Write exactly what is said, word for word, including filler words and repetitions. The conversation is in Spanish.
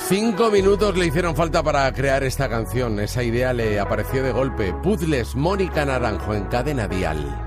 Cinco minutos le hicieron falta para crear esta canción. Esa idea le apareció de golpe. Puzzles, Mónica Naranjo en Cadena Dial.